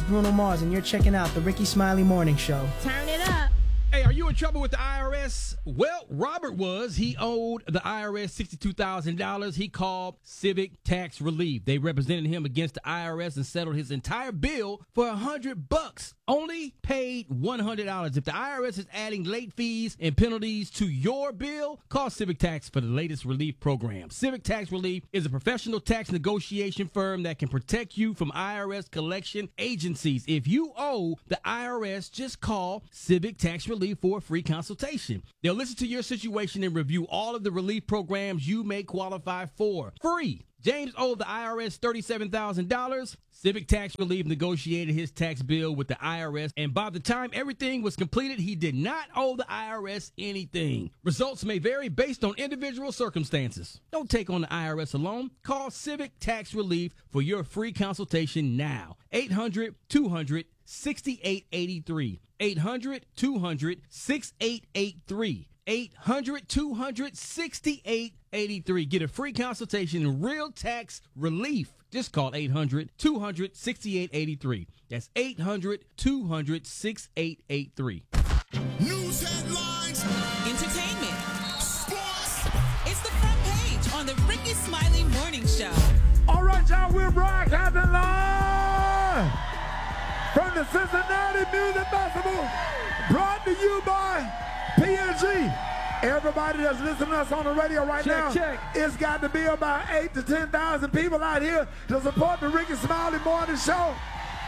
Bruno Mars, and you're checking out the Ricky Smiley Morning Show. Turn it up. Hey, are you in trouble with the IRS? Well, Robert was. He owed the IRS $62,000. He called Civic Tax Relief. They represented him against the IRS and settled his entire bill for $100. Only paid $100. If the IRS is adding late fees and penalties to your bill, call Civic Tax for the latest relief program. Civic Tax Relief is a professional tax negotiation firm that can protect you from IRS collection agencies. If you owe the IRS, just call Civic Tax Relief for a free consultation. They'll listen to your situation and review all of the relief programs you may qualify for. Free. James owed the IRS $37,000. Civic Tax Relief negotiated his tax bill with the IRS, and by the time everything was completed, he did not owe the IRS anything. Results may vary based on individual circumstances. Don't take on the IRS alone. Call Civic Tax Relief for your free consultation now. 800-200-6883. 800-200-6883. 800-200-6883. Get a free consultation in real tax relief. Just call 800-200-6883. That's 800-200-6883. News headlines, entertainment, sports. It's the front page on the Ricky Smiley Morning Show. All right, y'all, we're broadcasting live from the Cincinnati Music Festival, brought to you by PNG. Everybody that's listening to us on the radio right now, it's got to be about 8,000 to 10,000 people out here to support the Ricky Smiley Morning Show.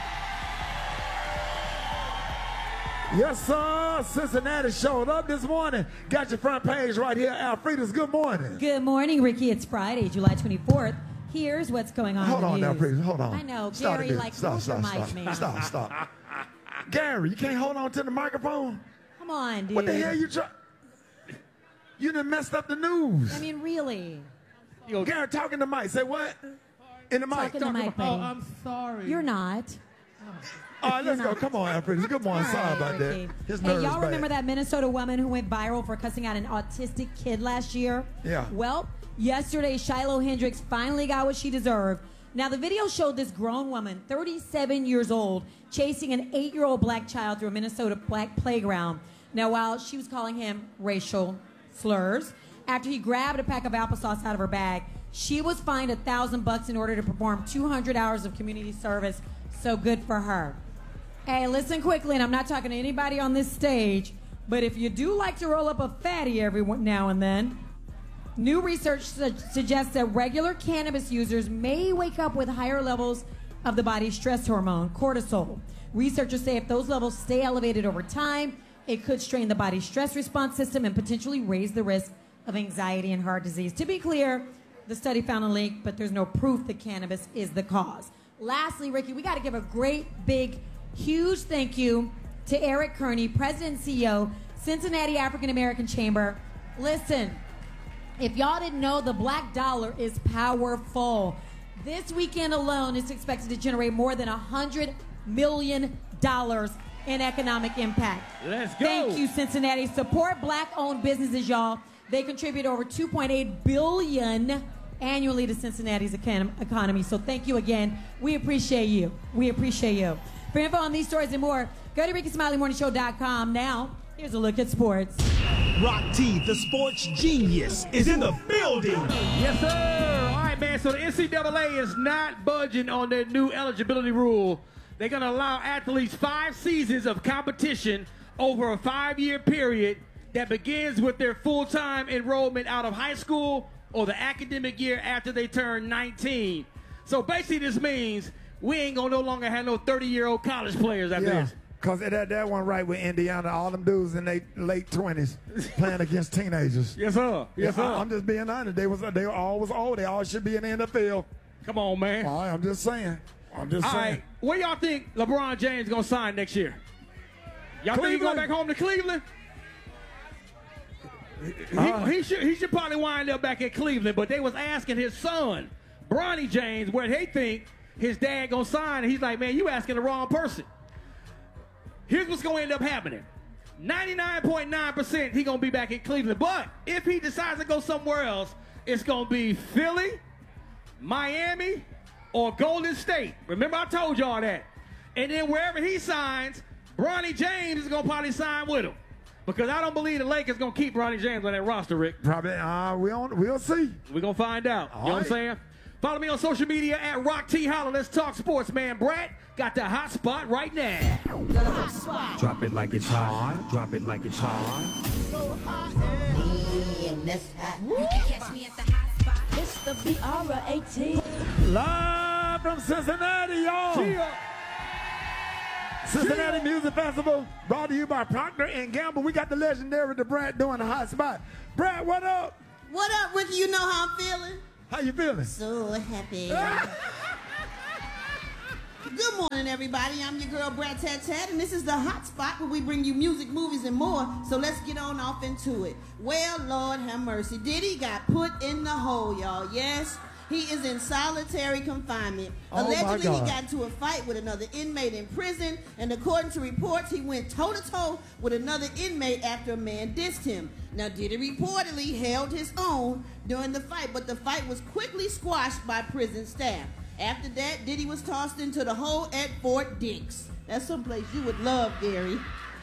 Yes, sir. Cincinnati showed up this morning. Got your front page right here. Alfreda's, good morning. Good morning, Ricky. It's Friday, July 24th. Here's what's going on. Hold on, Alfreda. Hold on. I know. Stop Gary, like, hold your mic, man. Stop. Gary, you can't hold on to the microphone? Come on, dude. What the hell you try? You done messed up the news. I mean, really. Gary, talking to Mike. Say what? In the mic. Talking to Mike, buddy. Oh, I'm sorry. You're not. All right, let's go. Come on, Alfred. Good morning. Sorry about that. His nerves Hey, y'all bad. remember that Minnesota woman who went viral for cussing out an autistic kid last year? Yeah. Well, yesterday, Shiloh Hendricks finally got what she deserved. Now, the video showed this grown woman, 37 years old, chasing an 8-year-old black child through a Minnesota black playground. Now, while she was calling him racial slurs, after he grabbed a pack of applesauce out of her bag, she was fined $1,000 in order to perform 200 hours of community service. So good for her. Hey, listen quickly, and I'm not talking to anybody on this stage, but if you do like to roll up a fatty every now and then, new research suggests that regular cannabis users may wake up with higher levels of the body's stress hormone, cortisol. Researchers say if those levels stay elevated over time, it could strain the body's stress response system and potentially raise the risk of anxiety and heart disease. To be clear, the study found a link, but there's no proof that cannabis is the cause. Lastly, Ricky, we got to give a great, big, huge thank you to Eric Kearney, President and CEO, Cincinnati African American Chamber. Listen, if y'all didn't know, the black dollar is powerful. This weekend alone is expected to generate more than $100 million in economic impact. Let's go. Thank you, Cincinnati. Support black-owned businesses, y'all. They contribute over $2.8 billion annually to Cincinnati's economy. So thank you again. We appreciate you. We appreciate you. For info on these stories and more, go to RickySmileyMorningShow.com. Now, here's a look at sports. Rock T, the sports genius, is in the building. Yes, sir. All right, man. So the NCAA is not budging on their new eligibility rule. They're going to allow athletes 5 seasons of competition over a 5-year period that begins with their full-time enrollment out of high school or the academic year after they turn 19. So basically this means we ain't going to no longer have no 30-year-old college players after this. Because that one right with Indiana, all them dudes in their late 20s playing against teenagers. Yes, sir. Yes, sir. I'm just being honest. They were always old. They all should be in the NFL. Come on, man. All right, I'm just saying. All right, where y'all think LeBron James going to sign next year? Y'all think he's going back home to Cleveland? He should probably wind up back at Cleveland, but they was asking his son, Bronny James, where they think his dad going to sign, and he's like, man, you asking the wrong person. Here's what's going to end up happening. 99.9% he going to be back in Cleveland, but if he decides to go somewhere else, it's going to be Philly, Miami, or Golden State. Remember, I told y'all that. And then wherever he signs, Ronnie James is going to probably sign with him. Because I don't believe the Lakers going to keep Ronnie James on that roster, Rick. Probably. We'll see. We're going to find out. All You know what I'm right. saying? Follow me on social media at Rock T Holla. Let's talk sports, man. Brad got the hot spot right now. Drop it like it's hot. Drop it like it's hot. Catch me at the hot spot. It's the BRAT. Live from Cincinnati, y'all. Cincinnati Music Festival, brought to you by Procter & Gamble. We got the legendary the Brad doing the hot spot. Brad, what up? What up, Ricky? You know how I'm feeling? How you feeling? So happy. Good morning, everybody. I'm your girl, Brad Tat Tat, and this is the hot spot where we bring you music, movies, and more. So let's get on off into it. Well, Lord have mercy. Diddy got put in the hole, y'all. Yes, he is in solitary confinement. Oh, my Allegedly, he God. got into a fight with another inmate in prison, and according to reports, he went toe-to-toe with another inmate after a man dissed him. Now, Diddy reportedly held his own during the fight, but the fight was quickly squashed by prison staff. After that, Diddy was tossed into the hole at Fort Dix. That's someplace you would love, Gary.